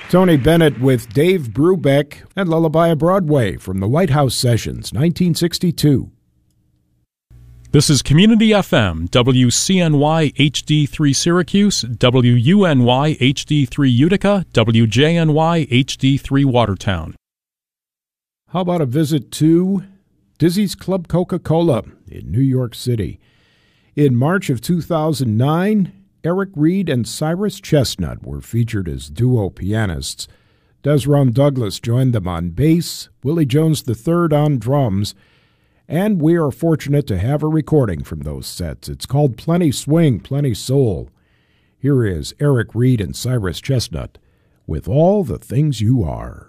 Tony Bennett with Dave Brubeck and Lullaby of Broadway from the White House Sessions, 1962. This is Community FM, WCNY HD3 Syracuse, WUNY HD3 Utica, WJNY HD3 Watertown. How about a visit to Dizzy's Club Coca-Cola in New York City? In March of 2009, Eric Reed and Cyrus Chestnut were featured as duo pianists. Desron Douglas joined them on bass, Willie Jones III on drums, and we are fortunate to have a recording from those sets. It's called Plenty Swing, Plenty Soul. Here is Eric Reed and Cyrus Chestnut with All the Things You Are.